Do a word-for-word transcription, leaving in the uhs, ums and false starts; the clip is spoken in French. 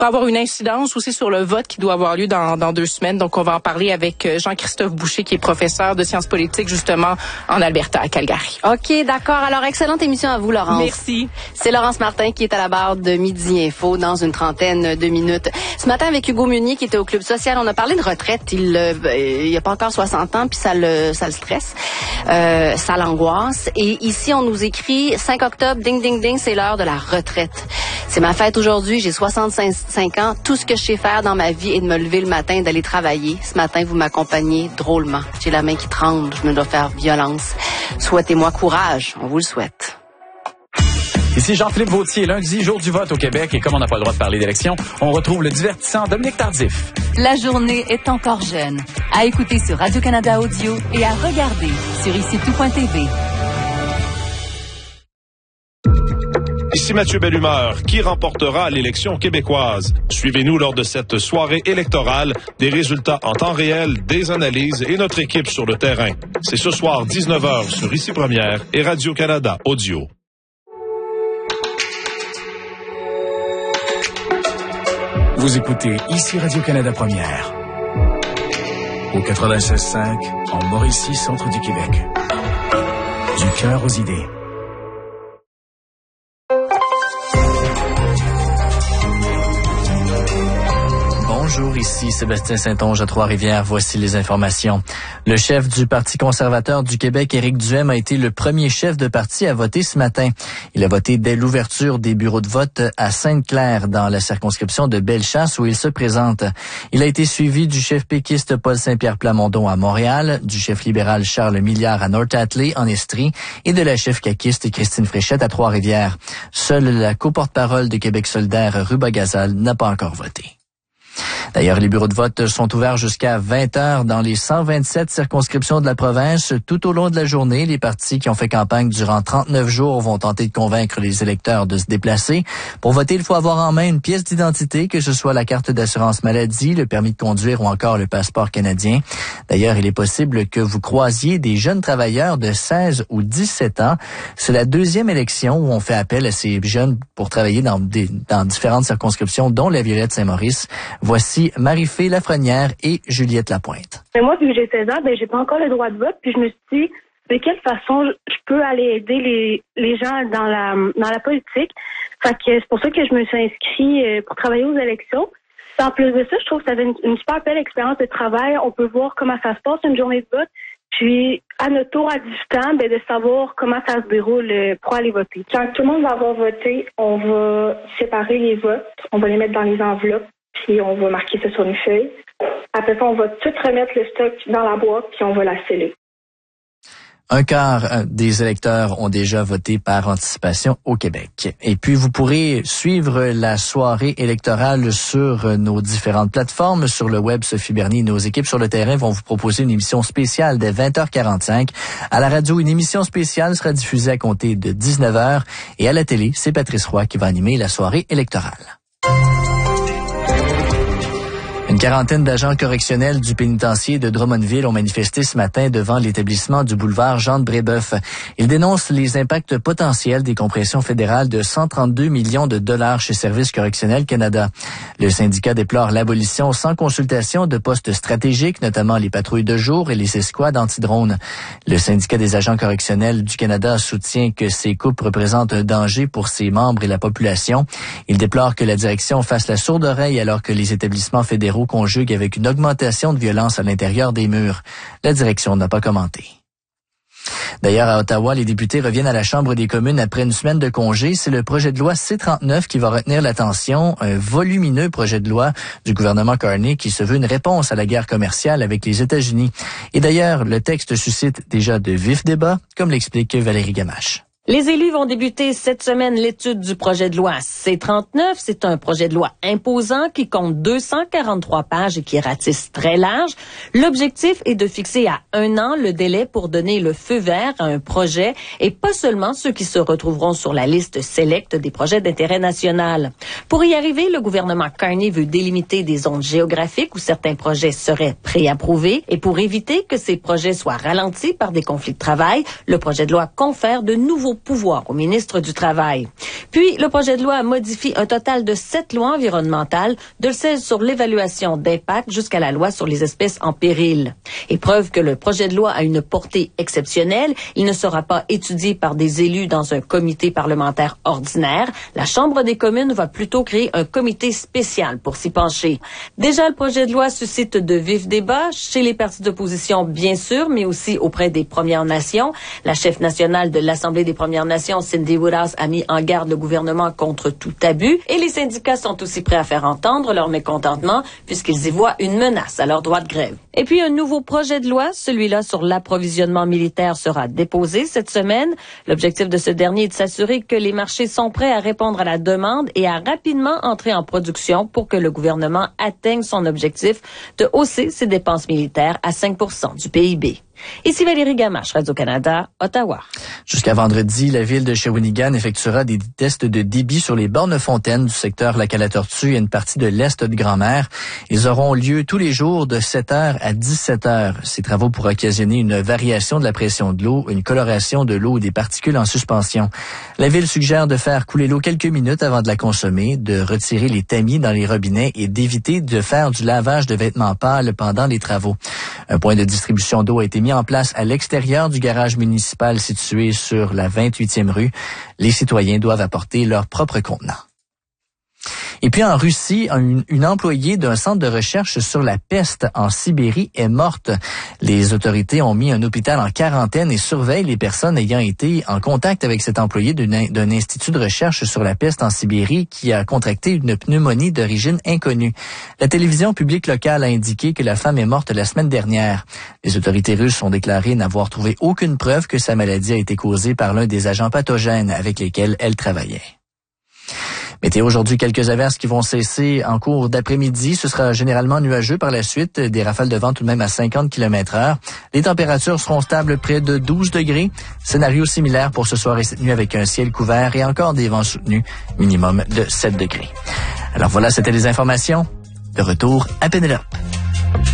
pourrait avoir une incidence aussi sur le vote qui doit avoir lieu dans, dans deux semaines. Donc, on va en parler avec Jean-Christophe Boucher, qui est professeur de sciences politiques, justement, en Alberta, à Calgary. OK, d'accord. Alors, excellente émission à vous, Laurence. Merci. C'est Laurence Martin qui est à la barre de Midi Info dans une trentaine de minutes. Ce matin, avec Hugo Meunier, qui était au Club social, on a parlé de retraite. Il euh, il a pas encore soixante ans, puis ça le, ça le stresse, euh, ça l'angoisse. Et ici, on nous écrit cinq octobre, ding, ding, ding, c'est l'heure de la retraite. C'est ma fête aujourd'hui, j'ai soixante-cinq ans. Tout ce que je sais faire dans ma vie est de me lever le matin et d'aller travailler. Ce matin, vous m'accompagnez drôlement. J'ai la main qui tremble, je me dois faire violence. Souhaitez-moi courage, on vous le souhaite. Ici Jean-Philippe Vautier, lundi, jour du vote au Québec, et comme on n'a pas le droit de parler d'élection, on retrouve le divertissant Dominique Tardif. La journée est encore jeune. À écouter sur Radio-Canada Audio et à regarder sur ici tout point t v. Ici Mathieu Bellumeur, qui remportera l'élection québécoise? Suivez-nous lors de cette soirée électorale, des résultats en temps réel, des analyses et notre équipe sur le terrain. C'est ce soir dix-neuf heures sur Ici Première et Radio-Canada Audio. Vous écoutez Ici Radio-Canada Première. Au quatre-vingt-seize cinq, en Mauricie, centre du Québec. Du cœur aux idées. Bonjour, ici Sébastien Saint-Onge à Trois-Rivières. Voici les informations. Le chef du Parti conservateur du Québec, Éric Duhaime, a été le premier chef de parti à voter ce matin. Il a voté dès l'ouverture des bureaux de vote à Sainte-Claire, dans la circonscription de Bellechasse, où il se présente. Il a été suivi du chef péquiste Paul Saint-Pierre Plamondon à Montréal, du chef libéral Charles Milliard à North Atlee, en Estrie, et de la chef caquiste Christine Fréchette à Trois-Rivières. Seule la co-porte-parole de Québec solidaire, Ruba Gazal, n'a pas encore voté. D'ailleurs, les bureaux de vote sont ouverts jusqu'à vingt heures dans les cent vingt-sept circonscriptions de la province. Tout au long de la journée, les partis qui ont fait campagne durant trente-neuf jours vont tenter de convaincre les électeurs de se déplacer. Pour voter, il faut avoir en main une pièce d'identité, que ce soit la carte d'assurance maladie, le permis de conduire ou encore le passeport canadien. D'ailleurs, il est possible que vous croisiez des jeunes travailleurs de seize ou dix-sept ans. C'est la deuxième élection où on fait appel à ces jeunes pour travailler dans, des, dans différentes circonscriptions, dont la Violette-Saint-Maurice. Voici Marie-Fée Lafrenière et Juliette Lapointe. Mais moi, vu que j'ai seize ans, ben, j'ai pas encore le droit de vote, puis je me suis dit, de quelle façon je peux aller aider les, les gens dans la, dans la politique. Fait que c'est pour ça que je me suis inscrite pour travailler aux élections. En plus de ça, je trouve que ça fait une, une super belle expérience de travail. On peut voir comment ça se passe une journée de vote. Puis, à notre tour, à dix-huit ans, ben, de savoir comment ça se déroule pour aller voter. Quand tout le monde va avoir voté, on va séparer les votes. On va les mettre dans les enveloppes. Puis on va marquer ça sur une feuille. Après ça, on va tout remettre le stock dans la boîte, puis on va la sceller. Un quart des électeurs ont déjà voté par anticipation au Québec. Et puis, vous pourrez suivre la soirée électorale sur nos différentes plateformes. Sur le web, Sophie Bernier et nos équipes sur le terrain vont vous proposer une émission spéciale dès vingt heures quarante-cinq. À la radio, une émission spéciale sera diffusée à compter de dix-neuf heures. Et à la télé, c'est Patrice Roy qui va animer la soirée électorale. Une quarantaine d'agents correctionnels du pénitencier de Drummondville ont manifesté ce matin devant l'établissement du boulevard Jean de Brébeuf. Ils dénoncent les impacts potentiels des compressions fédérales de cent trente-deux millions de dollars chez Services correctionnels Canada. Le syndicat déplore l'abolition sans consultation de postes stratégiques, notamment les patrouilles de jour et les escouades anti-drones. Le syndicat des agents correctionnels du Canada soutient que ces coupes représentent un danger pour ses membres et la population. Il déplore que la direction fasse la sourde oreille alors que les établissements fédéraux conjugue avec une augmentation de violence à l'intérieur des murs. La direction n'a pas commenté. D'ailleurs, à Ottawa, les députés reviennent à la Chambre des communes après une semaine de congé. C'est le projet de loi C trente-neuf qui va retenir l'attention, un volumineux projet de loi du gouvernement Carney qui se veut une réponse à la guerre commerciale avec les États-Unis. Et d'ailleurs, le texte suscite déjà de vifs débats, comme l'explique Valérie Gamache. Les élus vont débuter cette semaine l'étude du projet de loi C trente-neuf. C'est un projet de loi imposant qui compte deux cent quarante-trois pages et qui ratisse très large. L'objectif est de fixer à un an le délai pour donner le feu vert à un projet et pas seulement ceux qui se retrouveront sur la liste sélecte des projets d'intérêt national. Pour y arriver, le gouvernement Carney veut délimiter des zones géographiques où certains projets seraient préapprouvés et pour éviter que ces projets soient ralentis par des conflits de travail, le projet de loi confère de nouveaux pouvoir au ministre du Travail. Puis, le projet de loi modifie un total de sept lois environnementales, de celle sur l'évaluation d'impact jusqu'à la loi sur les espèces en péril. Et preuve que le projet de loi a une portée exceptionnelle, il ne sera pas étudié par des élus dans un comité parlementaire ordinaire. La Chambre des communes va plutôt créer un comité spécial pour s'y pencher. Déjà, le projet de loi suscite de vifs débats chez les partis d'opposition, bien sûr, mais aussi auprès des Premières Nations. La chef nationale de l'Assemblée des Premières Nations, Cindy Woodhouse, a mis en garde le gouvernement contre tout abus. Et les syndicats sont aussi prêts à faire entendre leur mécontentement puisqu'ils y voient une menace à leur droit de grève. Et puis, un nouveau projet de loi, celui-là sur l'approvisionnement militaire, sera déposé cette semaine. L'objectif de ce dernier est de s'assurer que les marchés sont prêts à répondre à la demande et à rapidement entrer en production pour que le gouvernement atteigne son objectif de hausser ses dépenses militaires à cinq pour cent du P I B. Ici Valérie Gamache, Radio-Canada, Ottawa. Jusqu'à vendredi, la ville de Shawinigan effectuera des tests de débit sur les bornes fontaines du secteur Lac-à-la-Tortue et une partie de l'est de Grand-Mère. Ils auront lieu tous les jours de sept heures à dix-sept heures. Ces travaux pourraient occasionner une variation de la pression de l'eau, une coloration de l'eau ou des particules en suspension. La ville suggère de faire couler l'eau quelques minutes avant de la consommer, de retirer les tamis dans les robinets et d'éviter de faire du lavage de vêtements pâles pendant les travaux. Un point de distribution d'eau a été mis en place à l'extérieur du garage municipal situé sur la vingt-huitième rue. Les citoyens doivent apporter leur propre contenant. Et puis en Russie, une, une employée d'un centre de recherche sur la peste en Sibérie est morte. Les autorités ont mis un hôpital en quarantaine et surveillent les personnes ayant été en contact avec cet employé d'un, d'un institut de recherche sur la peste en Sibérie qui a contracté une pneumonie d'origine inconnue. La télévision publique locale a indiqué que la femme est morte la semaine dernière. Les autorités russes ont déclaré n'avoir trouvé aucune preuve que sa maladie a été causée par l'un des agents pathogènes avec lesquels elle travaillait. Météo aujourd'hui, quelques averses qui vont cesser en cours d'après-midi. Ce sera généralement nuageux par la suite, des rafales de vent tout de même à cinquante kilomètres heure. Les températures seront stables près de douze degrés. Scénario similaire pour ce soir et cette nuit avec un ciel couvert et encore des vents soutenus, minimum de sept degrés. Alors voilà, c'était les informations. De retour à Pénélope.